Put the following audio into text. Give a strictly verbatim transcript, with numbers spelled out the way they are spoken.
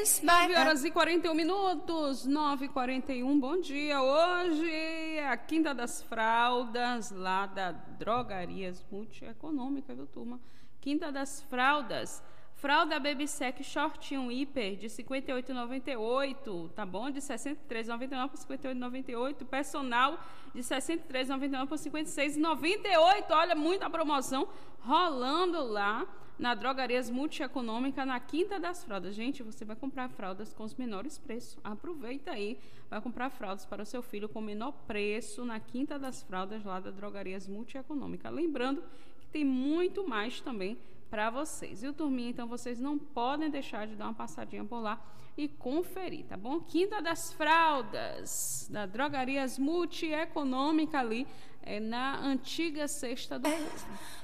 nove horas e quarenta e um minutos, nove e quarenta e um, bom dia. Hoje é a Quinta das Fraldas, lá da Drogarias Multieconômica, viu, turma? Quinta das Fraldas. Fralda Baby Sec Shortinho Hiper de cinquenta e oito reais e noventa e oito centavos, tá bom? De sessenta e três reais e noventa e nove centavos por cinquenta e oito reais e noventa e oito centavos. Personal de sessenta e três reais e noventa e nove centavos por cinquenta e seis reais e noventa e oito centavos. Olha, muita promoção rolando lá na Drogarias Multieconômica, na Quinta das Fraldas. Gente, você vai comprar fraldas com os menores preços. Aproveita aí, vai comprar fraldas para o seu filho com menor preço na Quinta das Fraldas, lá da Drogarias Multieconômica. Lembrando que tem muito mais também para vocês. E o turminha, então, vocês não podem deixar de dar uma passadinha por lá e conferir, tá bom? Quinta das Fraldas, da Drogarias Multieconômica ali, é na antiga Cesta do Povo.